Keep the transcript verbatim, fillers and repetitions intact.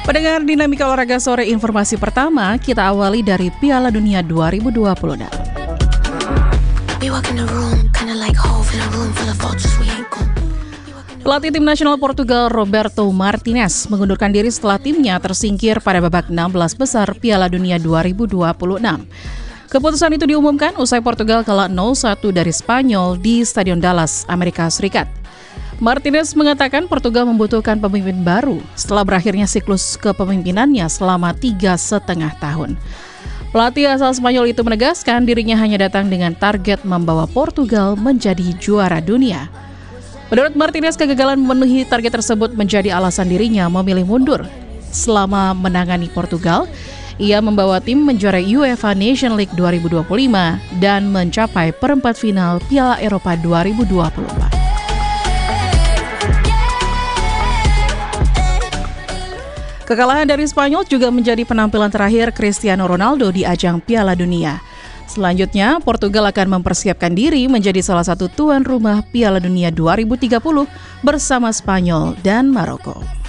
Pendengar Dinamika Olahraga Sore, informasi pertama kita awali dari Piala Dunia dua ribu dua puluh. Pelatih tim nasional Portugal Roberto Martinez mengundurkan diri setelah timnya tersingkir pada babak enam belas besar Piala Dunia dua ribu dua puluh enam. Keputusan itu diumumkan usai Portugal kalah nol satu dari Spanyol di Stadion Dallas, Amerika Serikat. Martinez mengatakan Portugal membutuhkan pemimpin baru setelah berakhirnya siklus kepemimpinannya selama tiga setengah tahun. Pelatih asal Spanyol itu menegaskan dirinya hanya datang dengan target membawa Portugal menjadi juara dunia. Menurut Martinez, kegagalan memenuhi target tersebut menjadi alasan dirinya memilih mundur. Selama menangani Portugal, ia membawa tim menjuarai UEFA Nation League dua ribu dua puluh lima dan mencapai perempat final Piala Eropa dua ribu dua puluh empat. Kekalahan dari Spanyol juga menjadi penampilan terakhir Cristiano Ronaldo di ajang Piala Dunia. Selanjutnya, Portugal akan mempersiapkan diri menjadi salah satu tuan rumah Piala Dunia dua ribu tiga puluh bersama Spanyol dan Maroko.